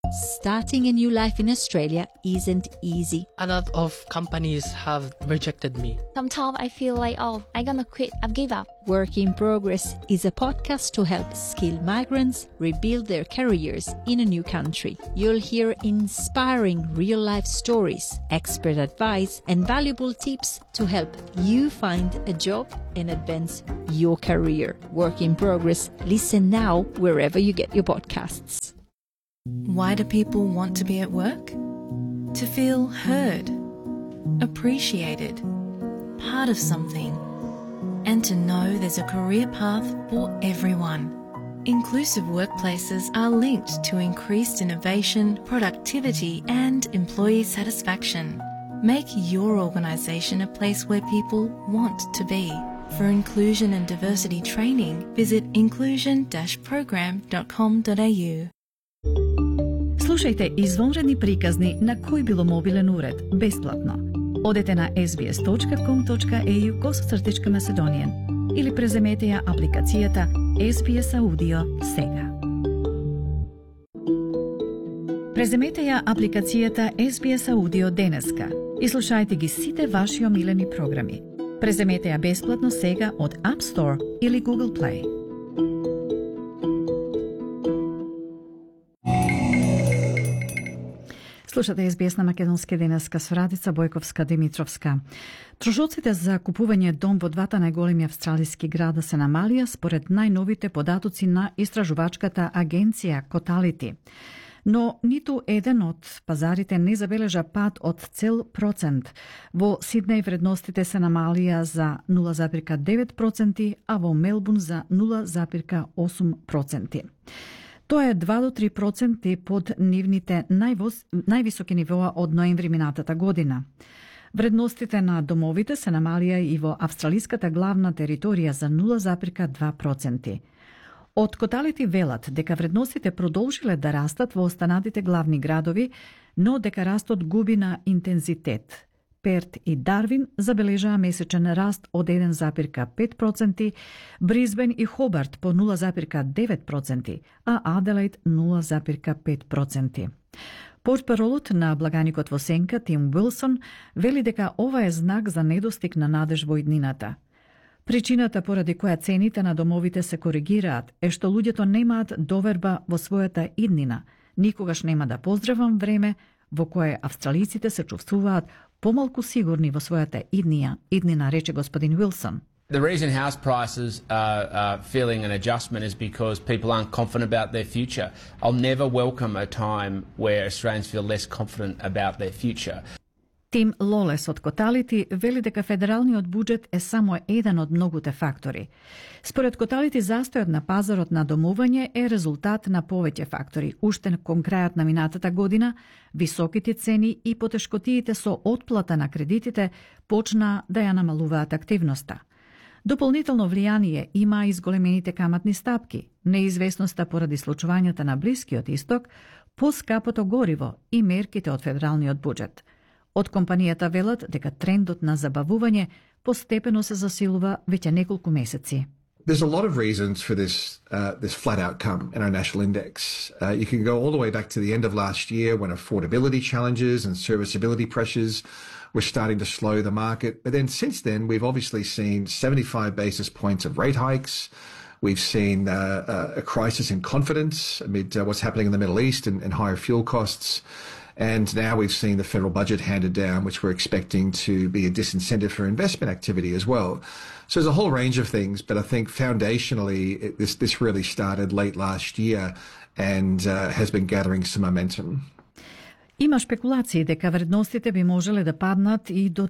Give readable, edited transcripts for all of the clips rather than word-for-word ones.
Starting a new life in Australia isn't easy. A lot of companies have rejected me. Sometimes I feel like, I'm gonna quit, I've give up. Work in Progress is a podcast to help skilled migrants rebuild their careers in a new country. You'll hear inspiring real-life stories, expert advice, and valuable tips to help you find a job and advance your career. Work in Progress. Listen now wherever you get your podcasts. Why do people want to be at work? To feel heard, appreciated, part of something, and to know there's a career path for everyone. Inclusive workplaces are linked to increased innovation, productivity, and employee satisfaction. Make your organisation a place where people want to be. For inclusion and diversity training, visit inclusion-program.com.au. Слушајте извонредни приказни на кој било мобилен уред, бесплатно. Одете на sbs.com.au/Macedonian или преземете ја апликацијата SBS Audio сега. Преземете ја апликацијата SBS Audio денеска и слушајте ги сите ваши омилени програми. Преземете ја бесплатно сега од App Store или Google Play. Слушате SBS на Македонски денеска со Радица Бојковска-Димитровска. Трошоците за купување дом во двата најголеми австралиски града се намалија според најновите податоци на истражувачката агенција Коталити. Но ниту еден од пазарите не забележа пад од цел процент. Во Сиднеј вредностите се намалија за 0,9%, а во Мелбурн за 0,8%. Тоа е 2 до 3% под нивните највисоки нивоа од ноември минатата година. Вредностите на домовите се намалија и во австралиската главна територија за 0,2%. Од Коталити велат дека вредностите продолжиле да растат во останатите главни градови, но дека растот губи на интензитет. Перт и Дарвин забележаа месечен раст од 1,5%, Брисбен и Хобарт по 0,9%, а Аделаид 0,5%. Портпаролот на Благаникот во Сенка, Тим Уилсон, вели дека ова е знак за недостиг на надеж во иднината. Причината поради која цените на домовите се коригираат е што луѓето немаат доверба во својата иднина. Никогаш нема да поздравам време во кое австралиците се чувствуваат помалку сигурни во својата иднина, рече господин Уилсон. The reason house prices are feeling an adjustment is because people aren't confident about their future. I'll never welcome a time where Australians feel less confident about their future. Тим Лолес од Коталити вели дека федералниот буџет е само еден од многуте фактори. Според Коталити, застојот на пазарот на домување е резултат на повеќе фактори. Уште кон крајот на минатата година, високите цени и потешкотиите со отплата на кредитите почнаа да ја намалуваат активноста. Дополнително влијание има и зголемените каматни стапки, неизвестноста поради случувањата на Блискиот исток, поскапото гориво и мерките од федералниот буџет. Од компанијата велат дека трендот на забавување постепено се засилува веќе неколку месеци. There's a lot of reasons for this flat outcome in our national index. You can go all the way back to the end of last year when affordability challenges and serviceability pressures were starting to slow the market. But then since then, we've obviously seen 75 basis points of rate hikes. We've seen a crisis in confidence amid what's happening in the Middle East and higher fuel costs. And now we've seen the federal budget handed down, which we're expecting to be a disincentive for investment activity as well. So there's a whole range of things, but I think foundationally this really started late last year and has been gathering some momentum. Има шпекулации дека вредностите би можеле да паднат и до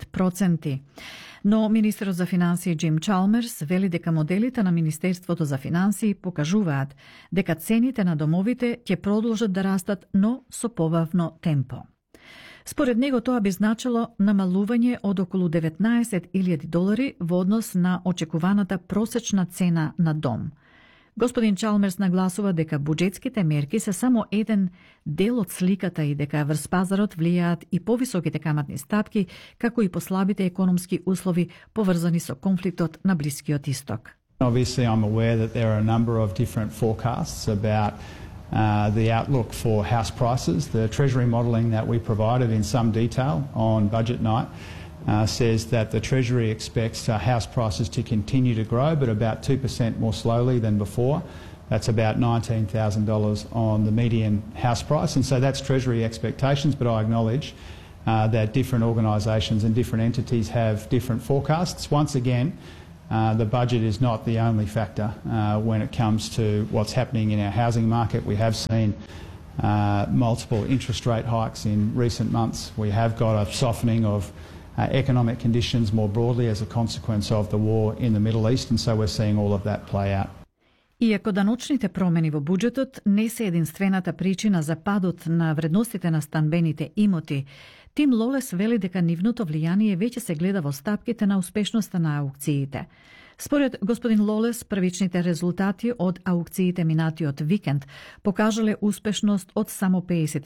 10%. Но министерот за финансии Джим Чалмерс вели дека моделите на Министерството за финансии покажуваат дека цените на домовите ќе продолжат да растат, но со побавно темпо. Според него тоа би значило намалување од околу $19,000 во однос на очекуваната просечна цена на дом. Господин Чалмерс нагласува дека буџетските мерки се само еден дел од сликата и дека врз пазарот влијаат и повисоките каматни стапки, како и послабите економски услови поврзани со конфликтот на Блискиот исток. Obviously I'm aware that there are a number of different forecasts about the outlook for house prices. The Treasury modelling that we provided in some detail on budget night says that the Treasury expects house prices to continue to grow, but about 2% more slowly than before. That's about $19,000 on the median house price, and so that's Treasury expectations, but I acknowledge that different organisations and different entities have different forecasts. Once again, the budget is not the only factor when it comes to what's happening in our housing market. We have seen multiple interest rate hikes in recent months. We have got a softening of economic conditions more broadly as a consequence of the war in the Middle East, and so we're seeing all of that play out. Иако даночните промени во буџетот не се единствената причина за падот на вредностите на станбените имоти, Тим Лолес вели дека нивното влијание веќе се гледа во стапките на успешноста на аукциите. Според господин Лолес, првичните резултати од аукциите минатиот викенд покажале успешност од само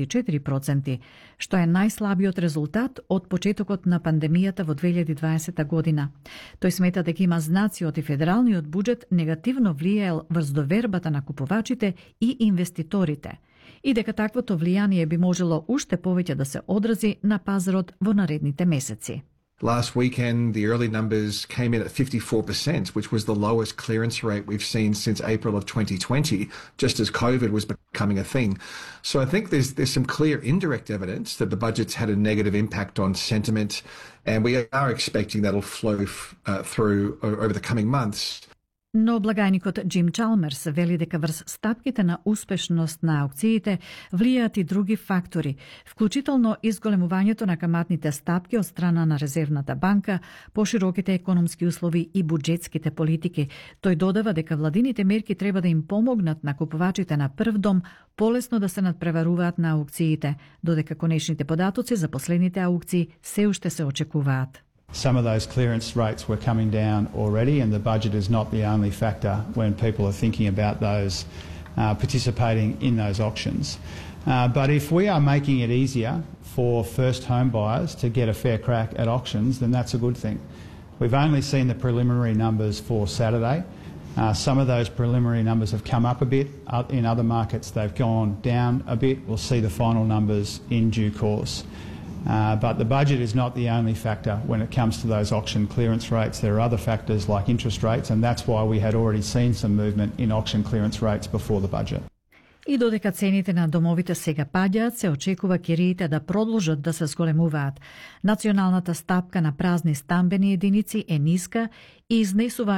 54%, што е најслабиот резултат од почетокот на пандемијата во 2020 година. Тој смета дека има знаци од и федералниот буџет негативно влијаел врз довербата на купувачите и инвеститорите, и дека таквото влијание би можело уште повеќе да се одрази на пазарот во наредните месеци. Last weekend, the early numbers came in at 54%, which was the lowest clearance rate we've seen since April of 2020, just as COVID was becoming a thing. So I think there's some clear indirect evidence that the budget's had a negative impact on sentiment, and we are expecting that'll flow through over the coming months. Но благајникот Джим Чалмерс вели дека врз стапките на успешност на аукциите влијаат и други фактори, вклучително изголемувањето на каматните стапки од страна на Резервната банка, пошироките економски услови и буџетските политики. Тој додава дека владините мерки треба да им помогнат на купувачите на прв дом полесно да се надпреваруваат на аукциите, додека конечните податоци за последните аукции се уште се очекуваат. Some of those clearance rates were coming down already, and the budget is not the only factor when people are thinking about those participating in those auctions. But if we are making it easier for first home buyers to get a fair crack at auctions, then that's a good thing. We've only seen the preliminary numbers for Saturday. Some of those preliminary numbers have come up a bit. In other markets, they've gone down a bit. We'll see the final numbers in due course. But the budget is not the only factor when it comes to those auction clearance rates. There are other factors like interest rates, and that's why we had already seen some movement in auction clearance rates before the budget. И додека цените на домовите сега паѓаат, се очекува кириите да продолжат да се зголемуваат. Националната стапка на празни стамбени единици е ниска и изнесува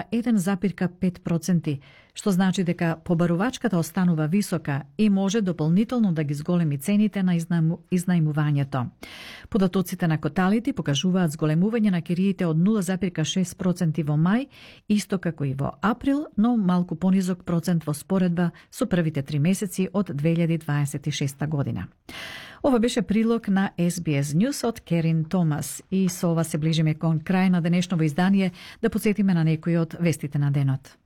1,5%, што значи дека побарувачката останува висока и може дополнително да ги зголеми цените на изнајмувањето. Податоците на коталити покажуваат зголемување на кириите од 0,6% во мај, исто како и во април, но малку понизок процент во споредба со првите 3 месеци од 2026 година. Ова беше прилог на SBS News од Керин Томас. И со ова се ближиме кон крај на денешново издание, да подсетиме на некои од вестите на денот.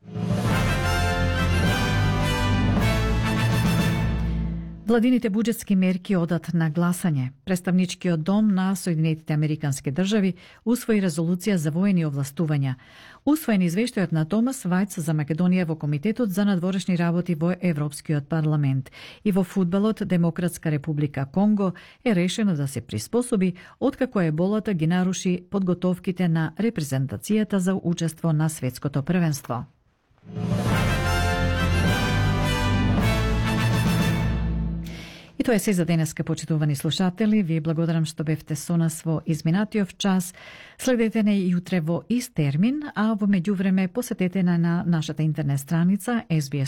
Владините буџетски мерки одат на гласање. Представничкиот дом на Соединетите Американски држави усвои резолуција за воени овластувања. Усвоен извештајот на Томас Вајц за Македонија во Комитетот за надворешни работи во Европскиот парламент. И во фудбалот Демократска република Конго е решено да се приспособи откако еболата ги наруши подготовките на репрезентацијата за учество на светското првенство. И тоа е се за денеска, почитувани слушатели. Ви благодарам што бевте со нас во изминатиот час. Следете не и утре во ист термин, а во меѓувреме посетете на нашата интернет страница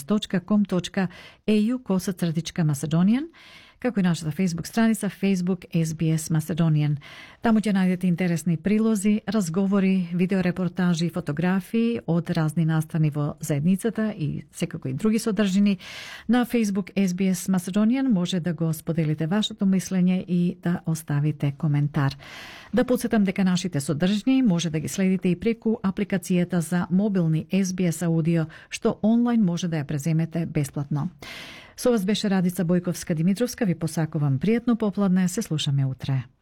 sbs.com.au/Macedonian, како и нашата Facebook страница Facebook SBS Macedonian. Таму ќе најдете интересни прилози, разговори, видеорепортажи, фотографии од разни настани во заедницата и секако и други содржини. На Facebook SBS Macedonian може да го споделите вашето мислење и да оставите коментар. Да подсетам дека нашите содржини може да ги следите и преку апликацијата за мобилни SBS Audio, што онлайн може да ја преземете бесплатно. Со вас беше Радица Бојковска-Димитровска, ви посакувам пријатно попладне, се слушаме утре.